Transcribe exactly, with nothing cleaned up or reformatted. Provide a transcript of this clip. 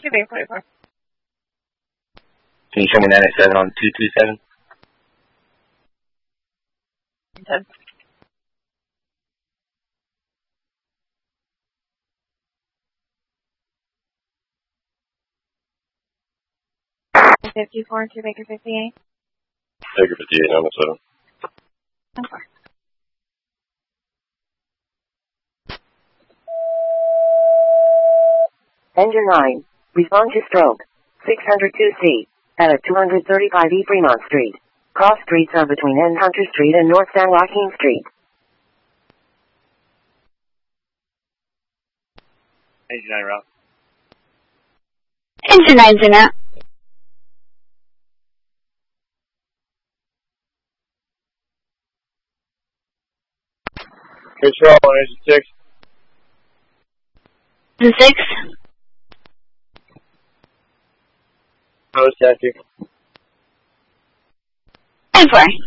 two eight four four. Can you show me nine eight seven on two two seven? ten. fifty-four to Baker fifty-eight. Baker fifty-eight, nine eight seven. Okay. Engine nine. Respond to stroke. six hundred two C. At two thirty-five E Fremont Street. Cross streets are between N Hunter Street and North San Joaquin Street. Engine nine route. Engine nine's in route. Control on engine six. Engine six. Post active. ten four.